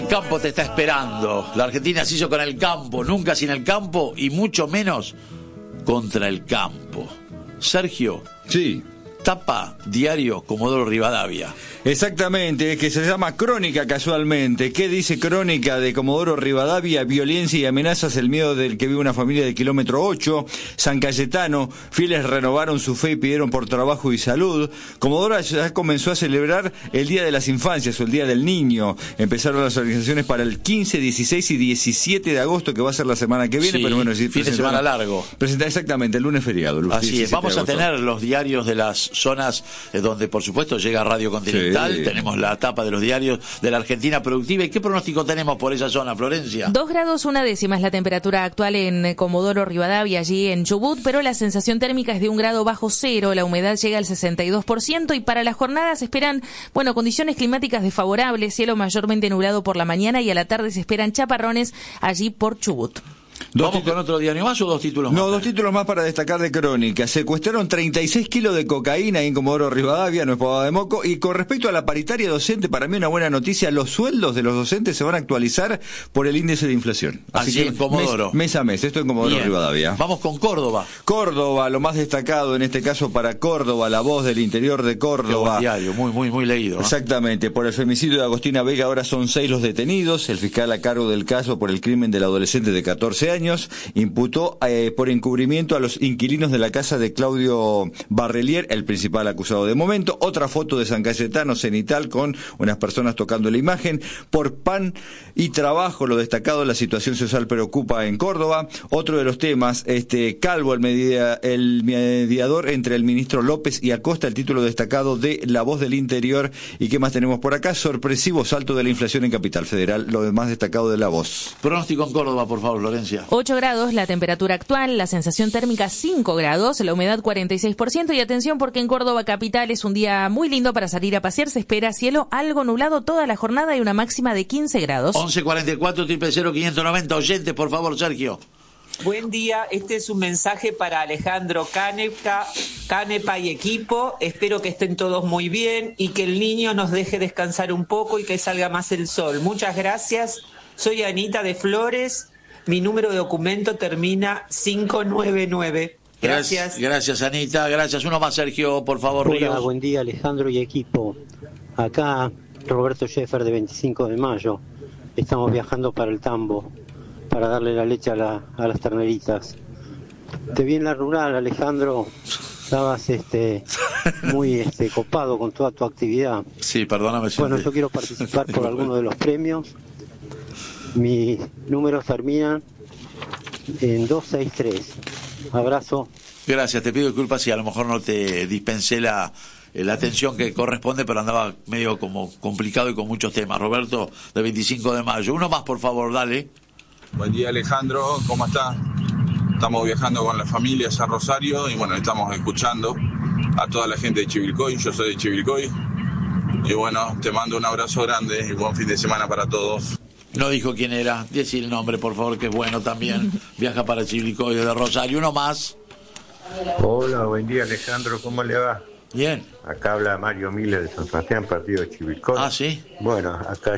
campo te está esperando. La Argentina se hizo con el campo, nunca sin el campo y mucho menos contra el campo. Sergio. Sí. Tapa diario Comodoro Rivadavia. Exactamente, es que se llama Crónica casualmente. ¿Qué dice Crónica de Comodoro Rivadavia? Violencia y amenazas, el miedo del que vive una familia del kilómetro 8. San Cayetano, fieles renovaron su fe y pidieron por trabajo y salud. Comodoro ya comenzó a celebrar el Día de las Infancias o el Día del Niño. Empezaron las organizaciones para el 15, 16 y 17 de agosto, que va a ser la semana que viene. Sí, pero bueno, fin de semana largo. Exactamente, el lunes feriado. Así es, vamos a tener los diarios de las zonas donde por supuesto llega Radio Continental. Sí. Tenemos la tapa de los diarios de la Argentina productiva. ¿Y qué pronóstico tenemos por esa zona, Florencia? 2 grados 1 décima es la temperatura actual en Comodoro Rivadavia, allí en Chubut, pero la sensación térmica es de 1 grado bajo cero, la humedad llega al 62% y para la jornada se esperan, condiciones climáticas desfavorables, cielo mayormente nublado por la mañana y a la tarde se esperan chaparrones allí por Chubut. ¿Vamos con otro diario más o 2 títulos más? No, 2 títulos más para destacar de Crónica. Secuestraron 36 kilos de cocaína ahí en Comodoro Rivadavia, no es pavada de moco. Y con respecto a la paritaria docente, para mí una buena noticia, los sueldos de los docentes se van a actualizar por el índice de inflación. Así que en Comodoro. Mes a mes, esto en Comodoro Bien. Rivadavia. Vamos con Córdoba. Córdoba, lo más destacado en este caso para Córdoba, La Voz del interior de Córdoba. Qué buen diario, muy leído. Exactamente, por el femicidio de Agostina Vega ahora son 6 los detenidos. El fiscal a cargo del caso por el crimen del adolescente de 14 años imputó por encubrimiento a los inquilinos de la casa de Claudio Barrelier, el principal acusado de momento. Otra foto de San Cayetano cenital con unas personas tocando la imagen. Por pan y trabajo, lo destacado, la situación social preocupa en Córdoba. Otro de los temas, Calvo, el mediador entre el ministro López y Acosta, el título destacado de La Voz del Interior. ¿Y qué más tenemos por acá? Sorpresivo salto de la inflación en Capital Federal, lo más destacado de La Voz. Pronóstico en Córdoba, por favor, Florencia. 8 grados la temperatura actual, la sensación térmica 5 grados, la humedad 46% y atención porque en Córdoba capital es un día muy lindo para salir a pasear, se espera cielo algo nublado toda la jornada y una máxima de 15 grados. 1144-00590, oyentes, por favor, Sergio. Buen día, este es un mensaje para Alejandro Canepa y equipo, espero que estén todos muy bien y que el niño nos deje descansar un poco y que salga más el sol. Muchas gracias, soy Anita de Flores. Mi número de documento termina 599. Gracias. Gracias, Anita. Gracias. Uno más, Sergio, por favor, Hola, Ríos. buen día, Alejandro y equipo. Acá, Roberto Sheffer, de 25 de mayo. Estamos viajando para el Tambo, para darle la leche a las terneritas. Te vi en la rural, Alejandro. Estabas muy copado con toda tu actividad. Sí, perdóname. Bueno, yo quiero participar por alguno de los premios. Mis números terminan en 263. Abrazo. Gracias, te pido disculpas si a lo mejor no te dispensé la atención que corresponde, pero andaba medio como complicado y con muchos temas. Roberto, de 25 de mayo. Uno más, por favor, dale. Buen día, Alejandro, ¿cómo estás? Estamos viajando con la familia a Rosario y bueno, estamos escuchando a toda la gente de Chivilcoy. Yo soy de Chivilcoy y bueno, te mando un abrazo grande y buen fin de semana para todos. No dijo quién era, decir el nombre, por favor, que es bueno también. Viaja para Chivilcoy de Rosario. Uno más. Hola, buen día, Alejandro, ¿cómo le va? Bien. Acá habla Mario Miller de San Sebastián, partido de Chivilcoy. Ah, ¿sí? Bueno, acá